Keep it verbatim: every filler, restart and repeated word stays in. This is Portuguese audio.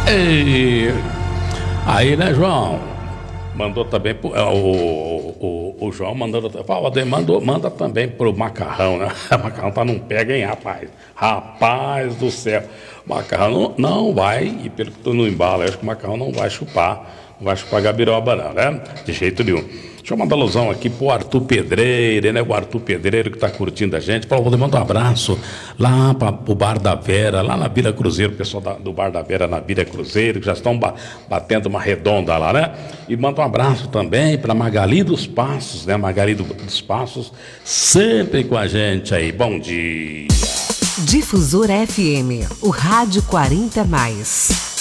E aí, né, João? Mandou também pro, o, o, o João mandou, mandou, manda também pro Macarrão, né? O Macarrão tá num pega, hein, rapaz? Rapaz do céu. O Macarrão não, não vai, e pelo que tô no embalo, eu acho que o Macarrão não vai chupar, não vai chupar gabiroba não, né? De jeito nenhum. Deixa eu mandar alusão aqui pro Arthur Pedreira, né? O Arthur Pedreiro que tá curtindo a gente. Paulo, vou mandar um abraço lá para o Bar da Vera, lá na Vila Cruzeiro, o pessoal da, do Bar da Vera na Vila Cruzeiro, que já estão ba- batendo uma redonda lá, né? E manda um abraço também para Magali dos Passos, né? Magali do- dos Passos, sempre com a gente aí. Bom dia. Difusor F M, o rádio quarenta mais.